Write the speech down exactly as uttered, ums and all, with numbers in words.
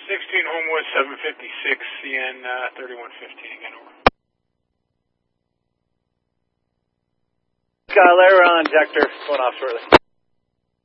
sixteen Homewood, seven fifty-six, C N uh, thirty-one fifteen again, over. Skylar on injector, going off shortly.